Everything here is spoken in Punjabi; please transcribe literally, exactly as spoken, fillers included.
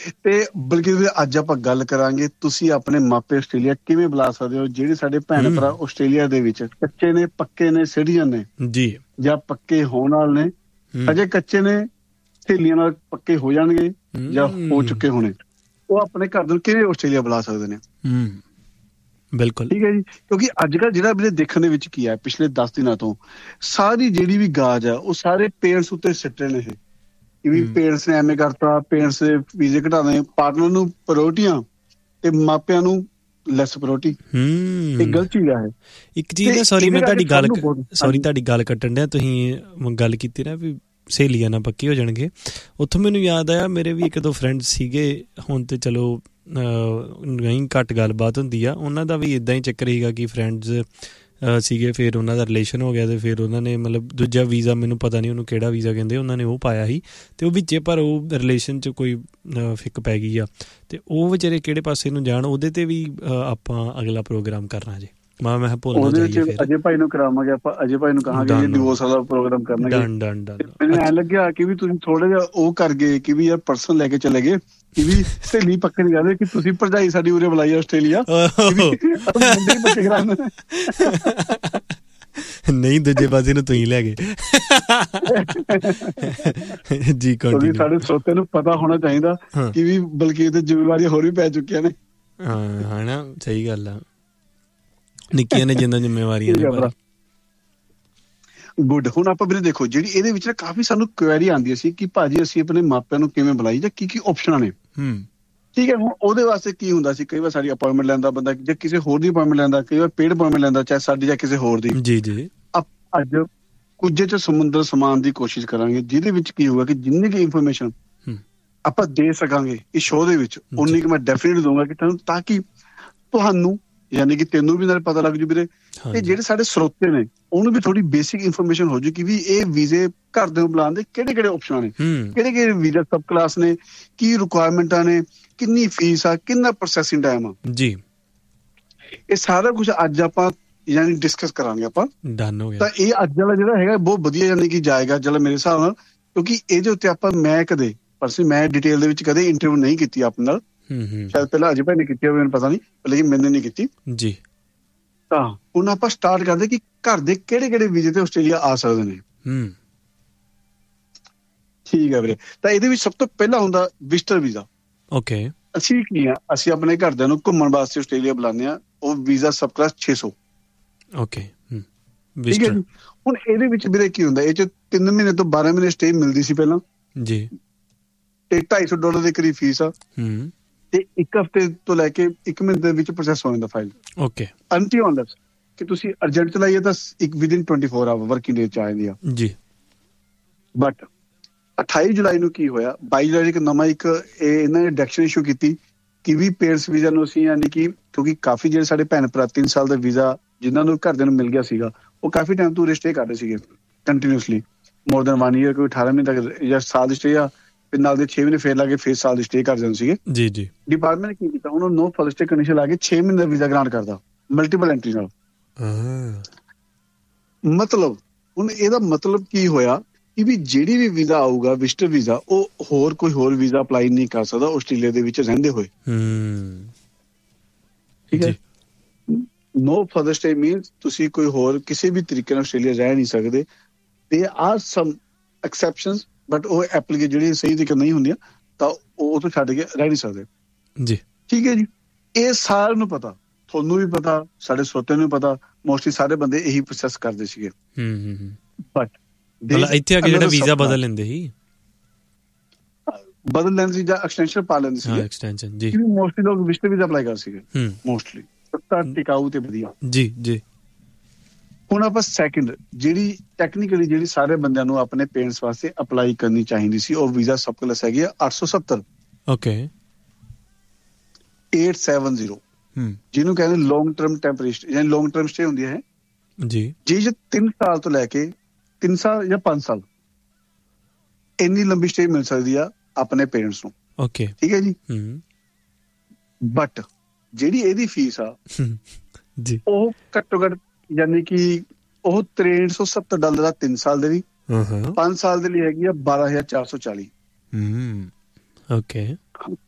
ਤੇ ਬਲਕਿ ਅੱਜ ਆਪਾਂ ਗੱਲ ਕਰਾਂਗੇ ਤੁਸੀਂ ਆਪਣੇ ਮਾਪੇ ਆਸਟ੍ਰੇਲੀਆ ਕਿਵੇਂ ਬੁਲਾ ਸਕਦੇ ਹੋ, ਜਿਹੜੇ ਸਾਡੇ ਭੈਣ ਭਰਾ ਆਸਟ੍ਰੇਲੀਆ ਦੇ ਵਿੱਚ ਕੱਚੇ ਨੇ, ਪੱਕੇ ਨੇ, ਸਿਟੀਜ਼ਨ ਨੇ ਜੀ, ਜਾਂ ਪੱਕੇ ਹੋਣ ਵਾਲੇ ਨੇ, ਅਜੇ ਕੱਚੇ ਨੇ, ਸਹੇਲੀਆਂ ਨਾਲ ਪੱਕੇ ਹੋ ਜਾਣਗੇ ਜਾਂ ਹੋ ਚੁੱਕੇ ਹੋਣੇ, ਉਹ ਆਪਣੇ ਘਰ ਨੂੰ ਕਿਵੇਂ ਆਸਟ੍ਰੇਲੀਆ ਬੁਲਾ ਸਕਦੇ ਨੇ। ਬਿਲਕੁਲ ਠੀਕ ਹੈ ਜੀ, ਕਿਉਂਕਿ ਅੱਜ ਕੱਲ੍ਹ ਜਿਹੜਾ ਮੇਰੇ ਦੇਖਣ ਦੇ ਵਿੱਚ ਕੀ ਹੈ, ਪਿਛਲੇ ਦਸ ਦਿਨਾਂ ਤੋਂ ਸਾਰੀ ਜਿਹੜੀ ਵੀ ਗਾਜ ਆ ਉਹ ਸਾਰੇ ਪੇਰੈਂਟਸ ਉੱਤੇ ਸਿੱਟ ਰਹੇ ਨੇ ਇਹ, ਕਿ ਵੀ ਪੇਰੈਂਟਸ ਨੇ ਐਵੇਂ ਕਰਤਾ, ਪੇਰੈਂਟਸ ਦੇ ਵੀਜ਼ੇ ਘਟਾਉਣੇ, ਪਾਰਟਨਰ ਨੂੰ ਪ੍ਰਾਇਓਰਟੀਆਂ ਤੇ ਮਾਪਿਆਂ ਨੂੰ ਲੈਸ ਪ੍ਰਾਇਓਰਟੀ। ਇਹ ਗਲਤ ਚੀਜ਼ ਹੈ। ਇੱਕ ਚੀਜ਼ ਨਾ, ਸੌਰੀ ਮੈਂ ਤੁਹਾਡੀ ਗੱਲ ਸੌਰੀ ਤੁਹਾਡੀ ਗੱਲ ਕੱਟਣ ਡਿਆ, ਤੁਸੀਂ ਗੱਲ ਕੀਤੀ ਨਾ ਵੀ ਸਹੇਲੀਆਂ ਨਾਲ ਪੱਕੇ ਹੋ ਜਾਣਗੇ, ਉੱਥੋਂ ਮੈਨੂੰ ਯਾਦ ਆਇਆ ਮੇਰੇ ਵੀ ਇੱਕ ਦੋ ਫਰੈਂਡ ਸੀਗੇ, ਹੁਣ ਤੇ ਚਲੋ ਨਹੀਂ ਘੱਟ ਗੱਲਬਾਤ ਹੁੰਦੀ ਆ, ਉਹਨਾਂ ਦਾ ਵੀ ਇੱਦਾਂ ਹੀ ਚੱਕਰ ਸੀਗਾ ਕਿ ਫਰੈਂਡਸ ਸੀਗੇ, ਫਿਰ ਉਹਨਾਂ ਦਾ ਰਿਲੇਸ਼ਨ ਹੋ ਗਿਆ ਅਤੇ ਫਿਰ ਉਹਨਾਂ ਨੇ ਮਤਲਬ ਦੂਜਾ ਵੀਜ਼ਾ, ਮੈਨੂੰ ਪਤਾ ਨਹੀਂ ਉਹਨੂੰ ਕਿਹੜਾ ਵੀਜ਼ਾ ਕਹਿੰਦੇ, ਉਹਨਾਂ ਨੇ ਉਹ ਪਾਇਆ ਸੀ ਅਤੇ ਉਹ ਵਿੱਚੇ, ਪਰ ਉਹ ਰਿਲੇਸ਼ਨ 'ਚ ਕੋਈ ਫਿੱਕ ਪੈ ਗਈ ਆ ਅਤੇ ਉਹ ਵਿਚਾਰੇ ਕਿਹੜੇ ਪਾਸੇ ਨੂੰ ਜਾਣ, ਉਹਦੇ 'ਤੇ ਵੀ ਆਪਾਂ ਅਗਲਾ ਪ੍ਰੋਗਰਾਮ ਕਰਨਾ ਜੇ। ਮੈਂ ਮੈਂ ਭੁੱਲ ਨਾ ਜਾਈਏ, ਫਿਰ ਅਜੇ ਭਾਈ ਨੂੰ ਕਰਾਵਾਂਗੇ ਆਪਾਂ, ਅਜੇ ਭਾਈ ਨੂੰ ਕਹਾਂਗੇ ਡਿਵੋਰਸ ਵਾਲਾ ਪ੍ਰੋਗਰਾਮ ਕਰਨਾ। ਡਨ ਡਨ ਡਨ ਮੈਨੂੰ ਐਂ ਲੱਗਿਆ ਕਿ ਵੀ ਤੁਸੀਂ ਥੋੜਾ ਜਿਹਾ ਉਹ ਕਰ ਗਏ ਕਿ ਵੀ ਯਾਰ ਪਰਸਨ ਲੈ ਕੇ ਚਲੇ ਗਏ, ਕਿ ਵੀ ਸਹੇਲੀ ਪੱਕੇ ਨਹੀਂ ਕਰਦੇ, ਕਿ ਤੁਸੀਂ ਭਰਜਾਈ ਸਾਡੀ ਉਰੇ ਬੁਲਾਈ ਆਸਟ੍ਰੇਲੀਆ ਨਹੀਂ, ਦੂਜੇ ਪਾਸੇ ਨੂੰ ਤੁਸੀਂ ਲੈ ਗਏ ਜੀ। ਸਾਡੇ ਸਰੋਤਿਆਂ ਨੂੰ ਪਤਾ ਹੋਣਾ ਚਾਹੀਦਾ ਕਿ ਵੀ ਬਲਕਿ ਇਹਦੇ ਜ਼ਿੰਮੇਵਾਰੀਆਂ ਹੋਰ ਵੀ ਪੈ ਚੁੱਕੀਆਂ ਨੇ। ਹਾਂ ਹਨਾ, ਸਹੀ ਗੱਲ ਆ, ਨਿੱਕੀਆਂ ਨੇ ਜਿੰਦਾਂ ਜ਼ਿੰਮੇਵਾਰੀਆਂ ਨੇ। ਗੁੱਡ। ਹੁਣ ਆਪਾਂ ਵੀਰੇ ਦੇਖੋ, ਜਿਹੜੀ ਇਹਦੇ ਵਿੱਚ ਨਾ ਕਾਫੀ ਸਾਨੂੰ ਕੁਐਰੀ ਆਉਂਦੀਆਂ ਸੀ ਕਿ ਭਾਜੀ ਅਸੀਂ ਆਪਣੇ ਮਾਪਿਆਂ ਨੂੰ ਕਿਵੇਂ ਬੁਲਾਈ ਜਾਂ ਕੀ ਕੀ ਆਪਸ਼ਨਾਂ ਨੇ। ਠੀਕ ਹੈ, ਹੁਣ ਉਹਦੇ ਵਾਸਤੇ ਕੀ ਹੁੰਦਾ ਸੀ, ਕਈ ਵਾਰ ਸਾਡੀ ਅਪਾਇੰਟਮੈਂਟ ਲੈਂਦਾ ਬੰਦਾ, ਜਾਂ ਕਿਸੇ ਹੋਰ ਦੀ ਅਪਾਇੰਟਮੈਂਟ ਲੈਂਦਾ, ਕਈ ਵਾਰ ਪੇਡ ਅਪਾਇੰਟਮੈਂਟ ਲੈਂਦਾ, ਚਾਹੇ ਸਾਡੀ ਜਾਂ ਕਿਸੇ ਹੋਰ ਦੀ। ਜੀ ਜੀ। ਅੱਜ ਕੁਝ ਚ ਸਮੁੰਦਰ ਸਮਾਨ ਦੀ ਕੋਸ਼ਿਸ਼ ਕਰਾਂਗੇ, ਜਿਹਦੇ ਵਿੱਚ ਕੀ ਹੋਊਗਾ ਕਿ ਜਿੰਨੀ ਕੁ ਇਨਫੋਰਮੇਸ਼ਨ ਆਪਾਂ ਦੇ ਸਕਾਂਗੇ ਇਸ ਸ਼ੋਅ ਦੇ ਵਿੱਚ, ਉਨੀ ਕੁ ਮੈਂ ਡੈਫੀਨੇਟਲੀ ਦਊਂਗਾ ਕਿ ਤੁਹਾਨੂੰ, ਤਾਂ ਕਿ ਤੁਹਾਨੂੰ ਯਾਨੀ ਕਿ ਤੈਨੂੰ ਵੀ ਨਾਲ ਪਤਾ ਲੱਗ ਜੂ ਵੀਰੇ, ਤੇ ਜਿਹੜੇ ਸਾਡੇ ਸਰੋਤੇ ਨੇ ਉਹਨੂੰ ਵੀ ਥੋੜੀ ਬੇਸਿਕ ਇਨਫੋਰਮੇਸ਼ਨ ਹੋ ਜੂ ਕਿ ਵੀ ਇਹ ਵੀਜ਼ੇ ਘਰਦਿਆਂ ਨੂੰ ਬੁਲਾਉਣ ਦੇ ਕਿਹੜੇ ਕਿਹੜੇ ਆਪਸ਼ਨ ਨੇ, ਕਿਹੜੇ ਕਿਹੜੇ ਵੀਜ਼ਾ ਸਬ ਕਲਾਸ ਨੇ, ਕੀ ਰਿਕੁਆਇਰਮੈਂਟਾਂ ਨੇ, ਕਿੰਨੀ ਫੀਸ ਆ, ਕਿੰਨਾ ਪ੍ਰੋਸੈਸਿੰਗ ਟਾਈਮ ਆ ਜੀ। ਇਹ ਸਾਰਾ ਕੁਝ ਅੱਜ ਆਪਾਂ ਯਾਨੀ ਡਿਸਕਸ ਕਰਾਂਗੇ ਆਪਾਂ। ਡਨ ਹੋ ਗਿਆ। ਤਾਂ ਇਹ ਅੱਜ ਵਾਲਾ ਜਿਹੜਾ ਹੈਗਾ ਬਹੁਤ ਵਧੀਆ ਯਾਨੀ ਕਿ ਜਾਏਗਾ ਚਲੋ ਮੇਰੇ ਹਿਸਾਬ ਨਾਲ, ਕਿਉਂਕਿ ਇਹਦੇ ਉੱਤੇ ਆਪਾਂ ਮੈਂ ਕਦੇ ਪਰਸਨ ਮੈਂ ਡਿਟੇਲ ਦੇ ਵਿੱਚ ਕਦੇ ਇੰਟਰਵਿਊ ਨਹੀਂ ਕੀਤੀ ਆਪਣੇ ਨਾਲ, ਸ਼ਾਇਦ ਪਹਿਲਾਂ ਅਜੇ ਭਾਈ ਨੇ ਕੀਤੀ ਹੋਵੇ, ਮੈਨੂੰ ਪਤਾ ਨਹੀਂ, ਲੇਕਿਨ ਮੈਨੇ ਨਹੀਂ ਕੀਤੀ ਜੀ। ਤਾਂ ਹੁਣ ਆਪਾਂ ਸਟਾਰਟ ਕਰਦੇ ਕਿ ਘਰ ਦੇ ਕਿਹੜੇ ਕਿਹੜੇ ਵੀਜ਼ੇ ਤੇ ਆਸਟ੍ਰੇਲੀਆ ਆ ਸਕਦੇ ਨੇ। ਠੀਕ ਹੈ ਵੀਰੇ, ਤਾਂ ਇਹਦੇ ਵਿੱਚ ਸਭ ਤੋਂ ਪਹਿਲਾਂ ਹੁੰਦਾ ਵਿਜ਼ਟਰ ਵੀਜ਼ਾ। ਓਕੇ। ਅਸੀਂ ਕੀ ਆ, ਅਸੀਂ ਆਪਣੇ ਘਰਦਿਆਂ ਨੂੰ ਘੁੰਮਣ ਵਾਸਤੇ ਆਸਟ੍ਰੇਲੀਆ ਬੁਲਾਉਂਦੇ ਹਾਂ, ਉਹ ਵੀਜ਼ਾ ਸਬ ਕਲਾਸ ਛੇ ਸੌ। ਓਕੇ। ਠੀਕ ਹੈ ਜੀ। ਹੁਣ ਇਹਦੇ ਵਿੱਚ ਵੀਰੇ ਕੀ ਹੁੰਦਾ, ਇਹ ਚ ਤਿੰਨ ਮਹੀਨੇ ਤੋਂ ਬਾਰਾਂ ਮਹੀਨੇ ਸਟੇ ਮਿਲਦੀ ਸੀ ਪਹਿਲਾਂ ਜੀ, ਤੇ ਢਾਈ ਸੌ ਡਾਲਰ ਦੇ ਕਰੀਬ ਫੀਸ ਆ, ਤੇ ਇੱਕ ਹਫ਼ਤੇ ਤੋਂ ਲੈ ਕੇ ਇੱਕ ਮਹੀਨੇ ਦੇ ਵਿੱਚ ਪ੍ਰੋਸੈਸ ਹੋ ਜਾਂਦਾ ਫਾਈਲ। ਓਕੇ। ਅੰਟੀ ਅਨਲੈਸ ਕਿ ਤੁਸੀਂ ਅਰਜੈਂਟ ਚਲਾਈਏ ਤਾਂ ਇੱਕ within twenty four hour working day ਚ ਆ ਜਾਂਦੀ ਆ ਜੀ। ਬਟ ਅਠਾਈ ਜੁਲਾਈ ਨੂੰ ਕੀ ਹੋਇਆ, ਬਾਈ ਜੁਲਾਈ ਇੱਕ ਨਵਾਂ ਇੱਕ ਇਹ ਇਹਨਾਂ ਨੇ ਡਾਇਰੈਕਸ਼ਨ ਇਸ਼ੂ ਕੀਤੀ ਕਿ ਵੀ ਪੇਰੈਂਟਸ ਵੀਜ਼ਾ ਨੂੰ ਅਸੀਂ ਯਾਨੀ ਕਿ, ਕਿਉਂਕਿ ਕਾਫੀ ਜਿਹੜੇ ਸਾਡੇ ਭੈਣ ਭਰਾ ਤਿੰਨ ਸਾਲ ਦਾ ਵੀਜ਼ਾ ਜਿਨ੍ਹਾਂ ਨੂੰ ਘਰਦਿਆਂ ਨੂੰ ਮਿਲ ਗਿਆ ਸੀਗਾ, ਉਹ ਕਾਫੀ ਟਾਈਮ ਤੋਂ ਉਰੇ ਸਟੇ ਕਰ ਰਹੇ ਸੀਗੇ continuously, more than one year, ਕੋਈ ਅਠਾਰਾਂ ਮਹੀਨੇ ਤੱਕ ਜਾਂ ਸਾਲ ਦੀ ਸਟੇ ਆ, ਫਿਰ ਨਾਲ ਦੇ ਛੇ ਮਹੀਨੇ ਫੇਰ ਲਾ ਕੇ ਫੇਰ ਸਾਲ ਦੀ ਸਟੇ ਕਰ ਜਾਂਦੇ ਸੀਗੇ ਜੀ ਜੀ। ਡਿਪਾਰਟਮੈਂਟ ਨੇ ਕੀ ਕੀਤਾ, ਹੁਣ ਨੋ ਫਰਦਰ ਸਟੇ ਕੰਡੀਸ਼ਨ ਲਾ ਕੇ ਛੇ ਮਹੀਨੇ ਦਾ ਵੀਜ਼ਾ ਗ੍ਰਾਂਟ ਕਰਦਾ ਮਲਟੀਪਲ ਐਂਟਰੀ ਨਾਲ। ਮਤਲਬ ਹੁਣ ਇਹਦਾ ਮਤਲਬ ਕੀ ਹੋਇਆ ਕਿ ਵੀ ਜਿਹੜੀ ਵੀ ਵੀਜ਼ਾ ਆਊਗਾ ਵਿਜ਼ਟਰ ਵੀਜ਼ਾ, ਉਹ ਹੋਰ ਕੋਈ ਹੋਰ ਵੀਜ਼ਾ ਅਪਲਾਈ ਨਹੀਂ ਕਰ ਸਕਦਾ ਆਸਟ੍ਰੇਲੀਆ ਦੇ ਵਿੱਚ ਰਹਿੰਦੇ ਹੋਏ। ਠੀਕ ਹੈ। ਨੋ ਫਰਦਰ ਸਟੇ ਮੀਨਸ ਤੁਸੀਂ ਕੋਈ ਹੋਰ ਕਿਸੇ ਵੀ ਤਰੀਕੇ ਨਾਲ ਆਸਟ੍ਰੇਲੀਆ ਰਹਿ ਨਹੀਂ ਸਕਦੇ। They are sum exceptions, but ਉਹ ਐਪਲੀਕੇਸ਼ਨ ਜਿਹੜੀ ਸਹੀ ਤਰੀਕੇ ਨਹੀਂ ਹੁੰਦੀਆਂ ਤਾਂ ਉਹ ਤੋਂ ਛੱਡ ਕੇ ਰਹਿ ਨਹੀਂ ਸਕਦੇ ਜੀ। ਠੀਕ ਹੈ ਜੀ। ਇਹ ਸਾਰਿਆਂ ਨੂੰ ਪਤਾ, ਤੁਹਾਨੂੰ ਵੀ ਪਤਾ, ਸਾਡੇ ਸਰੋਤਿਆਂ ਨੂੰ ਵੀ ਪਤਾ, ਮੋਸਟਲੀ ਸਾਰੇ ਬੰਦੇ ਇਹੀ ਪ੍ਰੋਸੈਸ ਕਰਦੇ ਸੀਗੇ। ਬਟ ਇੱਥੇ ਆ ਕੇ ਜਿਹੜਾ ਵੀਜ਼ਾ ਬਦਲ ਲੈਂਦੇ ਸੀ, ਬਦਲ ਲੈਂਦੇ ਸੀ ਜਾਂ ਐਕਸਟੈਂਸ਼ਨ ਪਾ ਲੈਂਦੇ ਸੀ, ਐਕਸਟੈਂਸ਼ਨ ਜੀ। ਮੋਸਟਲੀ ਲੋਕ ਵਿਜ਼ਟਰ ਵੀਜ਼ਾ ਅਪਲਾਈ ਕਰ ਸੀਗੇ, ਮੋਸਟਲੀ ਸਸਤਾ, ਟਿਕਾਊ ਤੇ ਵਧੀਆ ਜੀ ਜੀ। ਹੁਣ ਆਪਾਂ ਸੈਕਿੰਡ ਜਿਹੜੀ ਟੈਕਨੀਕਲੀ ਜਿਹੜੀ ਸਾਰੇ ਬੰਦਿਆਂ ਨੂੰ ਆਪਣੇ ਪੇਰੈਂਟਸ ਵਾਸਤੇ ਅਪਲਾਈ ਕਰਨੀ ਚਾਹੀਦੀ ਸੀ, ਉਹ ਵੀਜ਼ਾ ਸਬ ਕਲਾਸ ਹੈਗੀ ਆ ਅੱਠ ਸੌ ਸੱਤਰ। ਓਕੇ। ਅੱਠ ਸੌ ਸੱਤਰ ਜਿਹਨੂੰ ਕਹਿੰਦੇ ਲੌਂਗ ਟਰਮ ਟੈਂਪਰੇਰੀ ਯਾਨੀ ਲੌਂਗ ਟਰਮ ਸਟੇ ਹੁੰਦੀ ਹੈ ਜੀ, ਜਿਹਦੇ ਚ ਤਿੰਨ ਸਾਲ ਤੋਂ ਲੈ ਕੇ ਤਿੰਨ ਸਾਲ ਜਾਂ ਪੰਜ ਸਾਲ ਇੰਨੀ ਲੰਬੀ ਸਟੇ ਮਿਲ ਸਕਦੀ ਆ ਆਪਣੇ ਪੇਰੈਂਟਸ ਨੂੰ। ਓਕੇ। ਠੀਕ ਹੈ ਜੀ। ਬਟ ਜਿਹੜੀ ਇਹਦੀ ਫੀਸ ਆ ਜੀ, ਉਹ ਘੱਟੋ ਘੱਟ ਯਾਨੀ ਕਿ ਉਹ ਤਰੇਹਠ ਸੌ ਸੱਤਰ ਡਾਲਰ ਆ ਤਿੰਨ ਸਾਲ ਦੇ ਲਈ, ਪੰਜ ਸਾਲ ਦੇ ਲਈ ਹੈਗੀ ਆ ਬਾਰਾਂ ਹਜ਼ਾਰ ਚਾਰ ਸੌ ਚਾਲੀ। ਓਕੇ।